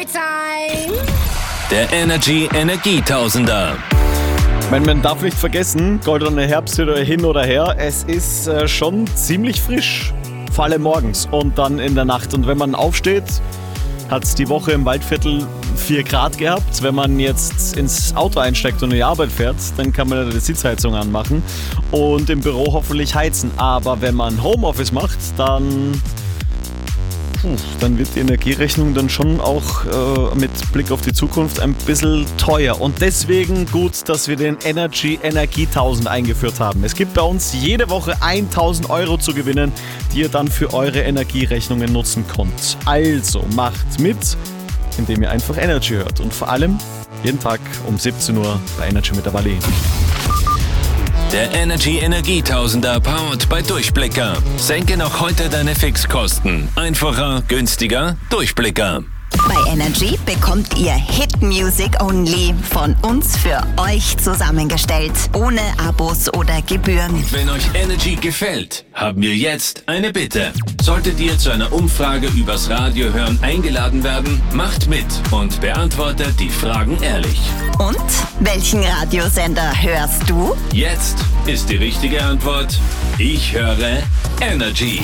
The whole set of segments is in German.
Every time. Der Energietausender. Man darf nicht vergessen, goldene Herbst hin oder her, es ist schon ziemlich frisch. Vor allem morgens und dann in der Nacht. Und wenn man aufsteht, hat es die Woche im Waldviertel 4 Grad gehabt. Wenn man jetzt ins Auto einsteigt und in die Arbeit fährt, dann kann man die Sitzheizung anmachen und im Büro hoffentlich heizen. Aber wenn man Homeoffice macht, dann wird die Energierechnung dann schon auch mit Blick auf die Zukunft ein bisschen teuer. Und deswegen gut, dass wir den Energietausend eingeführt haben. Es gibt bei uns jede Woche 1.000 Euro zu gewinnen, die ihr dann für eure Energierechnungen nutzen könnt. Also macht mit, indem ihr einfach Energy hört. Und vor allem jeden Tag um 17 Uhr bei Energy mit der Valley. Der Energietausender powered bei Durchblicker. Senke noch heute deine Fixkosten. Einfacher, günstiger, Durchblicker. Bei Energy bekommt ihr Hit Music Only von uns für euch zusammengestellt. Ohne Abos oder Gebühren. Wenn euch Energy gefällt, haben wir jetzt eine Bitte. Solltet ihr zu einer Umfrage übers Radio hören eingeladen werden, macht mit und beantwortet die Fragen ehrlich. Und welchen Radiosender hörst du? Jetzt ist die richtige Antwort: Ich höre Energy.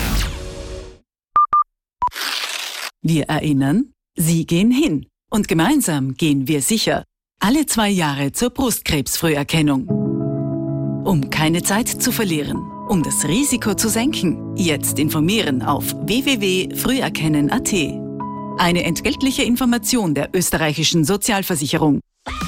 Wir erinnern, Sie gehen hin. Und gemeinsam gehen wir sicher. Alle 2 Jahre zur Brustkrebsfrüherkennung. Um keine Zeit zu verlieren, um das Risiko zu senken, jetzt informieren auf www.früherkennen.at. Eine entgeltliche Information der österreichischen Sozialversicherung.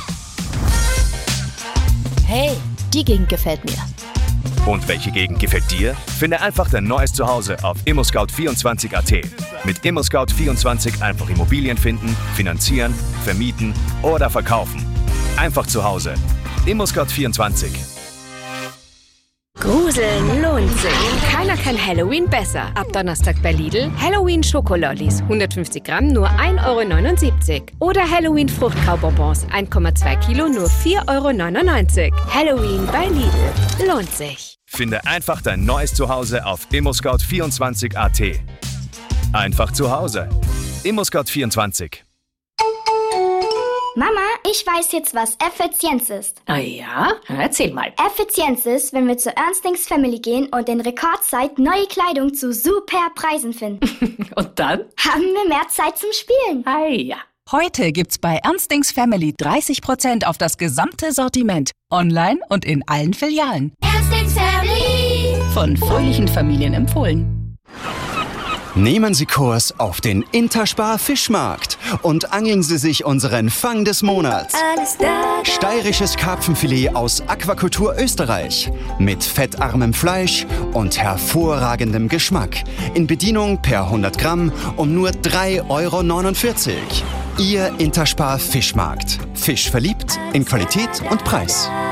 Hey, die Gegend gefällt mir. Und welche Gegend gefällt dir? Finde einfach dein neues Zuhause auf ImmoScout24.at. Mit ImmoScout24 einfach Immobilien finden, finanzieren, vermieten oder verkaufen. Einfach zu Hause. ImmoScout24. Gruseln lohnt sich. Keiner kann Halloween besser. Ab Donnerstag bei Lidl Halloween Schokolollis. 150 Gramm nur 1,79 €. Oder Halloween Fruchtkaubonbons. 1,2 Kilo nur 4,99 €. Halloween bei Lidl. Lohnt sich. Finde einfach dein neues Zuhause auf ImmoScout24.at. Einfach zu Hause. ImmoScout24. Mama, ich weiß jetzt, was Effizienz ist. Ah ja? Erzähl mal. Effizienz ist, wenn wir zu Ernstings Family gehen und in Rekordzeit neue Kleidung zu super Preisen finden. Und dann? Haben wir mehr Zeit zum Spielen. Ah ja. Heute gibt's bei Ernstings Family 30% auf das gesamte Sortiment. Online und in allen Filialen. Ernstings Family. Von fröhlichen Familien empfohlen. Nehmen Sie Kurs auf den Interspar Fischmarkt und angeln Sie sich unseren Fang des Monats. Alles da. Steirisches Karpfenfilet aus Aquakultur Österreich mit fettarmem Fleisch und hervorragendem Geschmack. In Bedienung per 100 Gramm um nur 3,49 €. Ihr Interspar Fischmarkt. Fisch verliebt in Qualität und Preis.